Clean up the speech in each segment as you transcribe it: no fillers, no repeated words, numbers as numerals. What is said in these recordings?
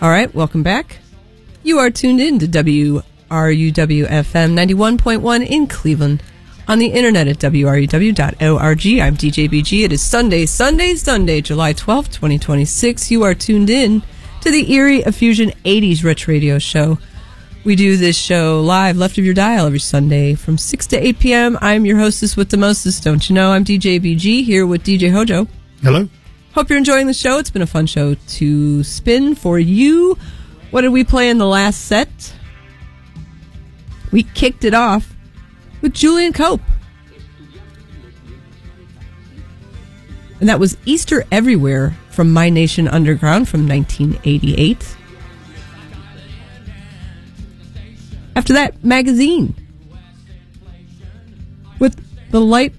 All right, welcome back. You are tuned in to WRUW-FM 91.1 in Cleveland. On the internet at wruw.org. I'm DJ BG. It is Sunday, July 12th, 2026. You are tuned in to the Eerie Effusion 80s Retro Radio Show. We do this show live, left of your dial, every Sunday from 6 to 8 p.m. I'm your hostess with the mostest, don't you know? I'm DJ BG here with DJ Hojo. Hello. Hope you're enjoying the show. It's been a fun show to spin for you. What did we play in the last set? We kicked it off with Julian Cope. And that was Easter Everywhere from My Nation Underground from 1988. After that, Magazine with The Light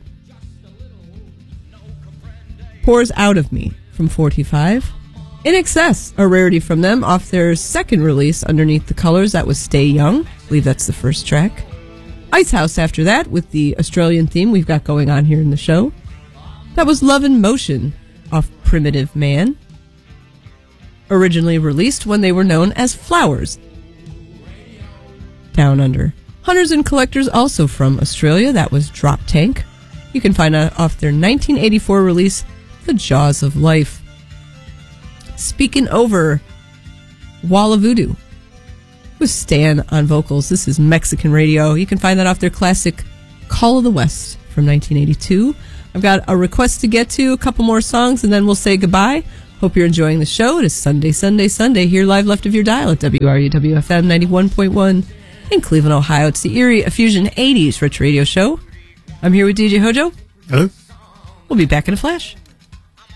Pours Out of Me from 45. In Excess, a rarity from them, off their second release, Underneath the Colors. That was Stay Young. I believe that's the first track. Icehouse after that, with the Australian theme we've got going on here in the show. That was Love in Motion, off Primitive Man. Originally released when they were known as Flowers. Down Under. Hunters and Collectors, also from Australia. That was Drop Tank. You can find out off their 1984 release, The Jaws of Life. Speaking Over, Wall of Voodoo with Stan on vocals. This is Mexican Radio. You can find that off their classic Call of the West from 1982. I've got a request to get to, a couple more songs, and then we'll say goodbye. Hope you're enjoying the show. It is Sunday, here live left of your dial at WRUW-FM 91.1 in Cleveland, Ohio. It's the Eerie Effusion 80s Retro Radio Show. I'm here with DJ Hojo. Hello. We'll be back in a flash.